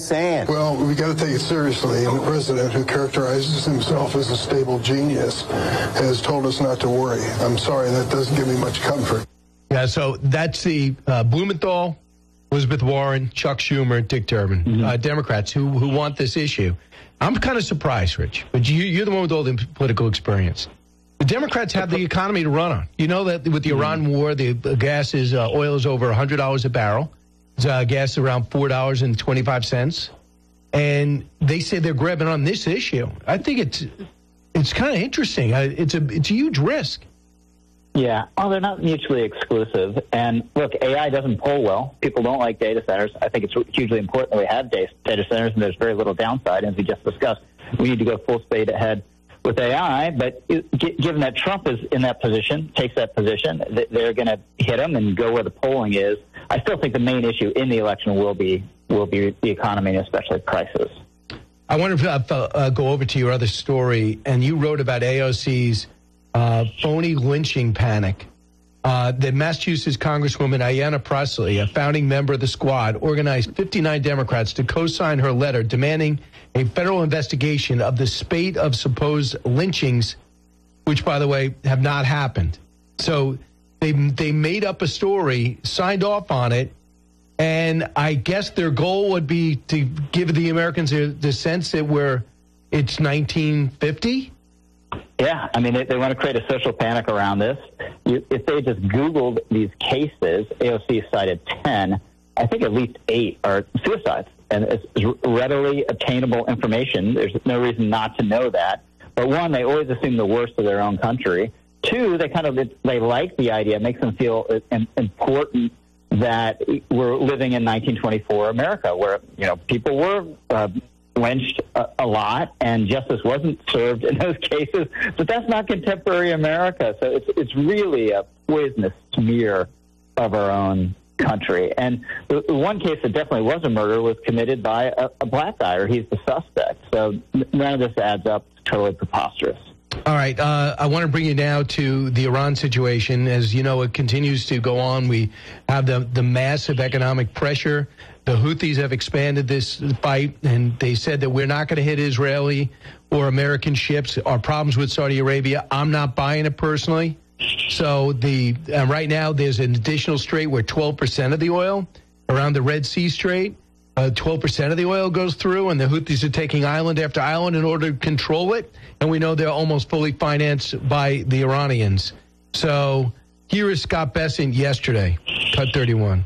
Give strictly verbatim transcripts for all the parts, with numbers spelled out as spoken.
saying. Well, we got to take it seriously. And the president, who characterizes himself as a stable genius, has told us not to worry. I'm sorry, that doesn't give me much comfort. Yeah, so that's the uh, Blumenthal, Elizabeth Warren, Chuck Schumer, Dick Durbin, mm-hmm. uh, Democrats who who want this issue. I'm kind of surprised, Rich, but you, you're the one with all the political experience. The Democrats have the economy to run on. You know that with the Iran war, the, the gas is, uh, oil is over one hundred dollars a barrel. Uh, gas is around four dollars and twenty-five cents. And they say they're grabbing on this issue. I think it's it's kind of interesting. Uh, it's a it's a huge risk. Yeah, well, they're not mutually exclusive. And look, A I doesn't poll well. People don't like data centers. I think it's hugely important that we have data centers, and there's very little downside. As we just discussed, we need to go full speed ahead with A I. But it, given that Trump is in that position, takes that position, they're going to hit him and go where the polling is. I still think the main issue in the election will be will be the economy, and especially prices. I want to uh, uh, go over to your other story, and you wrote about A O C's Uh, phony lynching panic. Uh, the Massachusetts Congresswoman Ayanna Pressley, a founding member of the squad, organized fifty-nine Democrats to co-sign her letter demanding a federal investigation of the spate of supposed lynchings, which, by the way, have not happened. So they they made up a story, signed off on it, and I guess their goal would be to give the Americans the, the sense that we're it's nineteen fifty. Yeah, I mean, they, they want to create a social panic around this. You, if they just Googled these cases, A O C cited ten, I think at least eight are suicides. And it's readily obtainable information. There's no reason not to know that. But one, they always assume the worst of their own country. Two, they kind of they like the idea. It makes them feel important that we're living in nineteen twenty-four America, where, you know, people were uh, lynched a, a lot, and justice wasn't served in those cases. But that's not contemporary America. So it's it's really a poisonous smear of our own country. And the, the one case that definitely was a murder was committed by a, a black guy, or he's the suspect. So none of this adds up. It's totally preposterous. All right. Uh, I want to bring you now to the Iran situation. As you know, it continues to go on. We have the, the massive economic pressure. The Houthis have expanded this fight, and they said that we're not going to hit Israeli or American ships. Our problems with Saudi Arabia, I'm not buying it personally. So the uh, right now there's an additional strait where twelve percent of the oil around the Red Sea Strait, uh, twelve percent of the oil goes through, and the Houthis are taking island after island in order to control it. And we know they're almost fully financed by the Iranians. So here is Scott Bessent yesterday, Cut thirty-one.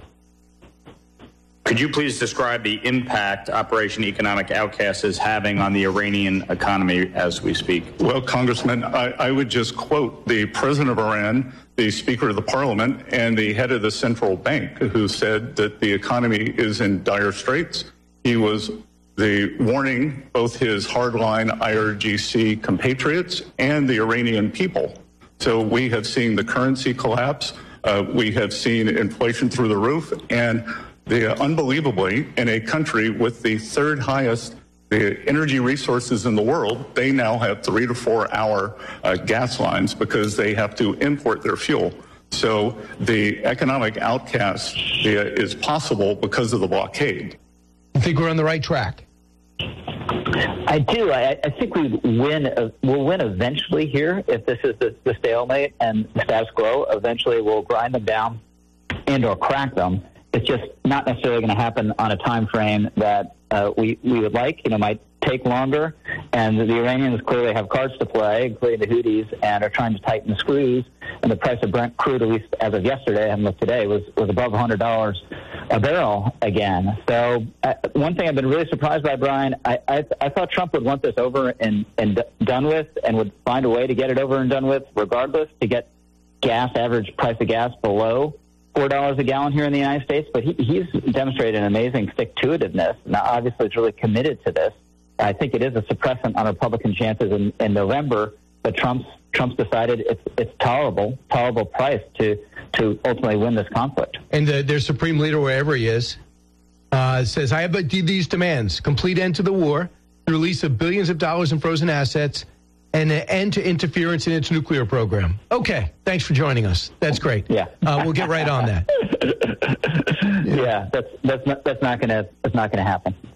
Could you please describe the impact Operation Economic Outcast is having on the Iranian economy as we speak? Well, Congressman, I, I would just quote the president of Iran, the Speaker of the Parliament, and the head of the central bank, who said that the economy is in dire straits. He was the warning both his hardline I R G C compatriots and the Iranian people. So we have seen the currency collapse. Uh, we have seen inflation through the roof, and the, uh, unbelievably, in a country with the third highest the energy resources in the world, they now have three to four hour uh, gas lines because they have to import their fuel. So the economic outcast uh, is possible because of the blockade. You think we're on the right track? I do. I, I think we win. Uh, we'll win eventually here if this is the, the stalemate and the status quo. Eventually, we'll grind them down and or crack them. It's just not necessarily going to happen on a time frame that uh, we we would like. You know, might take longer. And the Iranians clearly have cards to play, including the Houthis, and are trying to tighten the screws. And the price of Brent crude, at least as of yesterday, I haven't looked today, was was above one hundred dollars a barrel again. So uh, one thing I've been really surprised by, Brian, I, I I thought Trump would want this over and and d- done with, and would find a way to get it over and done with, regardless, to get gas average price of gas below four dollars a gallon here in the United States. But he, he's demonstrated an amazing stick-to-itiveness. Now, obviously, he's really committed to this. I think it is a suppressant on Republican chances in, in November, but Trump's Trump's decided it's it's tolerable, tolerable price to to ultimately win this conflict. And the, their supreme leader, wherever he is, uh, says, I have these demands: complete end to the war, the release of billions of dollars in frozen assets, and an end to interference in its nuclear program. Okay, thanks for joining us. That's great. Yeah, uh, we'll get right on that. yeah, yeah that's that's not that's not gonna that's not gonna happen.